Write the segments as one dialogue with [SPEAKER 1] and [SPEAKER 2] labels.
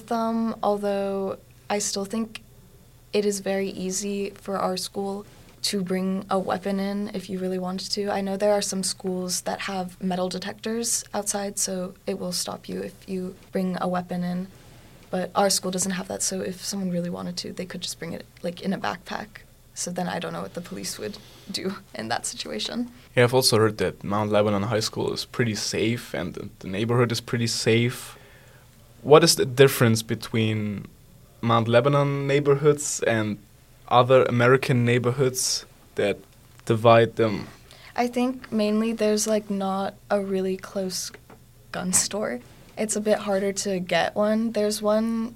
[SPEAKER 1] with them, although I still think it is very easy for our school to bring a weapon in if you really wanted to. I know there are some schools that have metal detectors outside, so it will stop you if you bring a weapon in. But our school doesn't have that, so if someone really wanted to, they could just bring it like in a backpack. So then I don't know what the police would do in that situation.
[SPEAKER 2] Yeah, I've also heard that Mount Lebanon High School is pretty safe and the neighborhood is pretty safe. What is the difference between Mount Lebanon neighborhoods and other American neighborhoods that divide them?
[SPEAKER 1] I think mainly there's like not a really close gun store. It's a bit harder to get one. There's one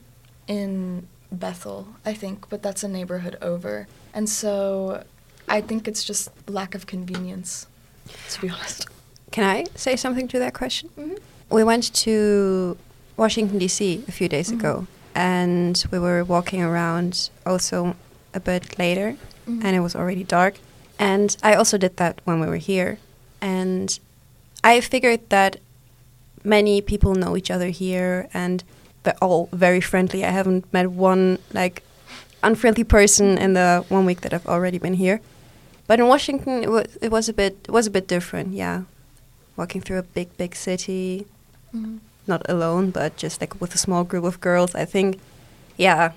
[SPEAKER 1] in Bethel, I think, but that's a neighborhood over. And so I think it's just lack of convenience, to be honest.
[SPEAKER 3] Can I say something to that question?
[SPEAKER 1] Mm-hmm.
[SPEAKER 3] We went to Washington, D.C. a few days ago, and we were walking around also a bit later, and it was already dark. And I also did that when we were here. And I figured that many people know each other here, and they're all very friendly. I haven't met one, like, unfriendly person in the 1 week that I've already been here. But in Washington, it was a bit different, yeah. Walking through a big city, not alone, but just like with a small group of girls, I think, yeah.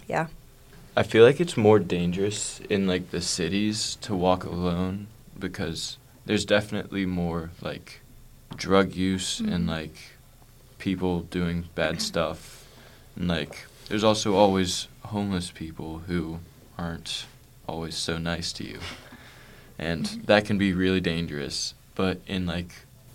[SPEAKER 4] I feel like it's more dangerous in like the cities to walk alone because there's definitely more like drug use and like people doing bad stuff, and like there's also always homeless people who aren't always so nice to you, and that can be really dangerous. But in like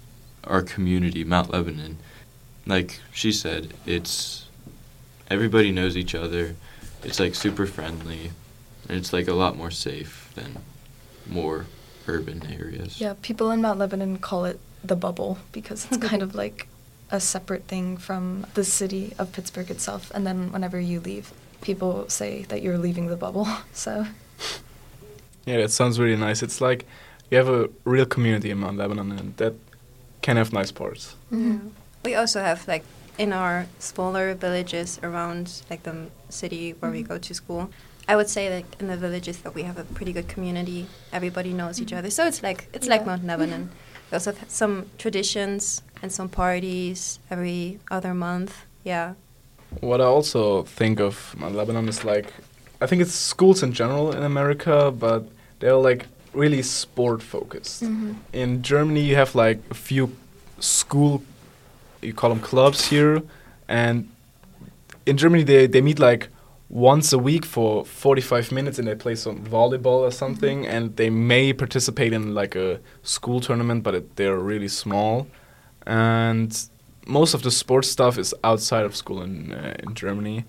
[SPEAKER 4] our community, Mount Lebanon, like she said, it's everybody knows each other. It's like super friendly, and it's like a lot more safe than more urban areas.
[SPEAKER 1] Yeah, people in Mount Lebanon call it the bubble because it's kind of like a separate thing from the city of Pittsburgh itself. And then whenever you leave, people say that you're leaving the bubble. So
[SPEAKER 2] Yeah, that sounds really nice. It's like you have a real community in Mount Lebanon, and that can have nice parts.
[SPEAKER 3] We also have, like, in our smaller villages around, like, the city where we go to school, I would say, like, in the villages that we have a pretty good community. Everybody knows each other. So it's like Mount Lebanon. We also have some traditions and some parties every other month. Yeah.
[SPEAKER 2] What I also think of Mount Lebanon is like, I think it's schools in general in America, but they're like really sport focused. In Germany, you have like a few school, you call them clubs here, and in Germany they meet like once a week for 45 minutes and they play some volleyball or something, and they may participate in like a school tournament, but they're really small. And most of the sports stuff is outside of school in Germany.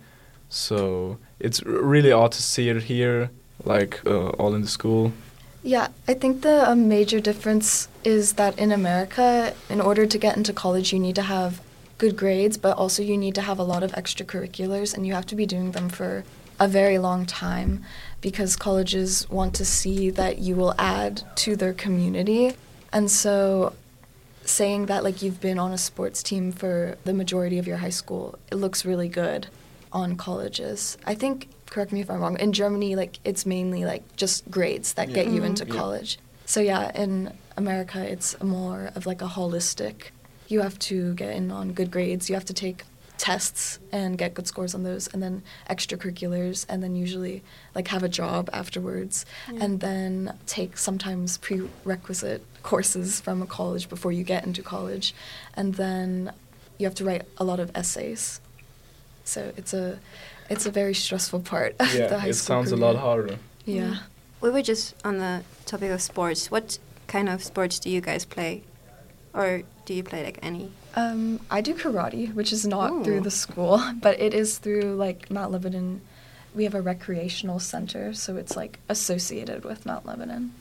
[SPEAKER 2] So it's really odd to see it here, like all in the school.
[SPEAKER 1] yeah, I think the major difference is that in America, in order to get into college, you need to have good grades, but also you need to have a lot of extracurriculars, and you have to be doing them for a very long time because colleges want to see that you will add to their community. And so saying that like you've been on a sports team for the majority of your high school, it looks really good on colleges. I think, correct me if I'm wrong, in Germany, like it's mainly like just grades that get you into college. So yeah, in America, it's more of like a holistic. You have to get in on good grades. You have to take tests and get good scores on those, and then extracurriculars, and then usually like have a job afterwards, and then take sometimes prerequisite courses from a college before you get into college, and then you have to write a lot of essays. So it's a very stressful part of the high school.
[SPEAKER 2] It sounds
[SPEAKER 1] career.
[SPEAKER 2] a lot harder.
[SPEAKER 1] Yeah.
[SPEAKER 3] We were just on the topic of sports. What kind of sports do you guys play? Or do you play, like, any?
[SPEAKER 1] I do karate, which is not through the school, but it is through, like, Mount Lebanon. We have a recreational center, so it's, like, associated with Mount Lebanon.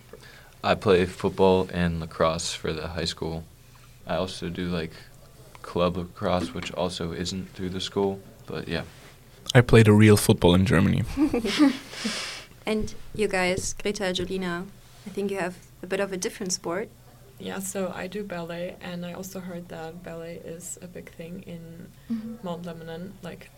[SPEAKER 4] I play football and lacrosse for the high school. I also do, like, club lacrosse, which also isn't through the school, but yeah.
[SPEAKER 2] I played a real football in Germany.
[SPEAKER 3] And you guys, Greta, Jolina, I think you have a bit of a different sport.
[SPEAKER 5] Yeah, so I do ballet, and I also heard that ballet is a big thing in Mount Lebanon. Like,